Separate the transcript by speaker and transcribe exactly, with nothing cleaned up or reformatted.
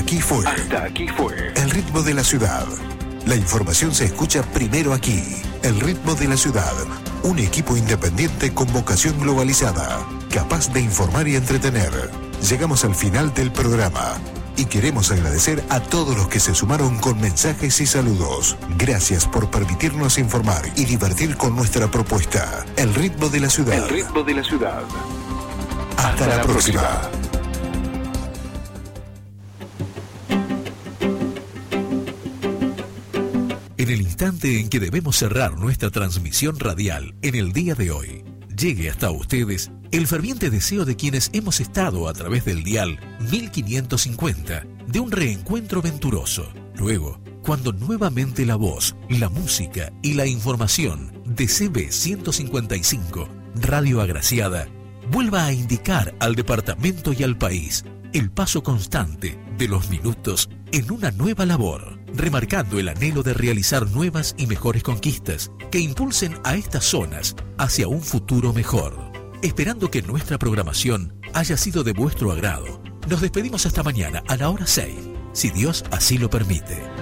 Speaker 1: aquí fue.
Speaker 2: Hasta aquí fue.
Speaker 1: El ritmo de la ciudad. La información se escucha primero aquí. El ritmo de la ciudad. Un equipo independiente con vocación globalizada, capaz de informar y entretener. Llegamos al final del programa y queremos agradecer a todos los que se sumaron con mensajes y saludos. Gracias por permitirnos informar y divertir con nuestra propuesta. El ritmo de la ciudad.
Speaker 2: El ritmo de la ciudad.
Speaker 1: Hasta, Hasta la, la próxima. próxima.
Speaker 3: En el instante en que debemos cerrar nuestra transmisión radial en el día de hoy, llegue hasta ustedes el ferviente deseo de quienes hemos estado a través del dial mil quinientos cincuenta de un reencuentro venturoso. Luego, cuando nuevamente la voz, la música y la información de C B ciento cincuenta y cinco, Radio Agraciada, vuelva a indicar al departamento y al país el paso constante de los minutos en una nueva labor, remarcando el anhelo de realizar nuevas y mejores conquistas que impulsen a estas zonas hacia un futuro mejor. Esperando que nuestra programación haya sido de vuestro agrado, nos despedimos hasta mañana a la hora seis, si Dios así lo permite.